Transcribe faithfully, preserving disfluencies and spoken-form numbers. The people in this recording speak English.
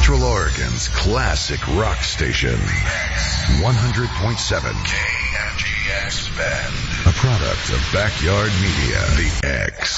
Central Oregon's classic rock station. one hundred point seven K M G X Bend. A product of Backyard Media. The X.